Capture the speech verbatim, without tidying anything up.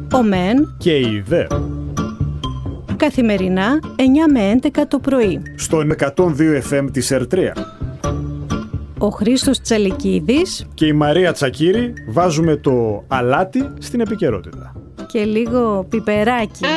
ο Μεν και η Δε. Καθημερινά εννιά με έντεκα το πρωί. Στον εκατόν δύο εφ εμ της Ερτρέα. Ο Χρήστος Τσαλικίδης και η Μαρία Τσακύρη βάζουμε το αλάτι στην επικαιρότητα. Και λίγο πιπεράκι.